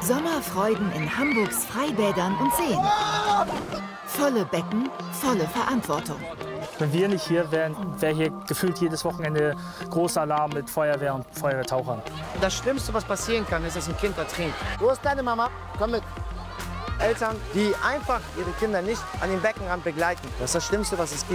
Sommerfreuden in Hamburgs Freibädern und Seen. Volle Becken, volle Verantwortung. Wenn wir nicht hier wären, wäre hier gefühlt jedes Wochenende großer Alarm mit Feuerwehr und Feuerwehrtauchern. Das Schlimmste, was passieren kann, ist, dass ein Kind ertrinkt. Wo ist deine Mama? Komm mit. Eltern, die einfach ihre Kinder nicht an den Beckenrand begleiten. Das ist das Schlimmste, was es gibt.